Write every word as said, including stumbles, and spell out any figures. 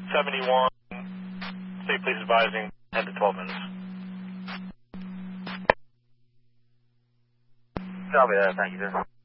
seventy-one, State Police advising ten to twelve minutes. Copy that, thank you, sir.